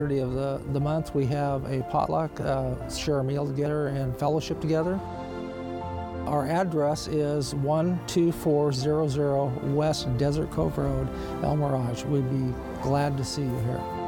Of the month, we have a potluck, share a meal together and fellowship together. Our address is 12400 West Desert Cove Road, El Mirage. We'd be glad to see you here.